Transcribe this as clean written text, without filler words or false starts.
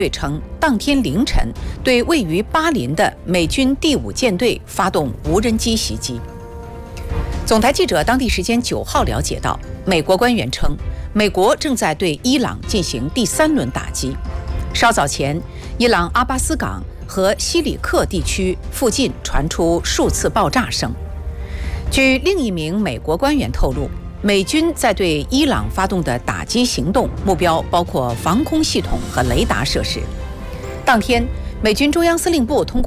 称，当天凌晨对位于巴林的美军第5舰队发动无人机袭击。总台记者当地时间9号了解到，美国官员称，美国正在对伊朗进行第3轮打击。稍早前，伊朗阿巴斯港和西里克地区附近传出数次爆炸声。据另一名美国官员透露，美军在对伊朗发动的打击行动目标包括防空系统和雷达设施。当天，美军中央司令部通过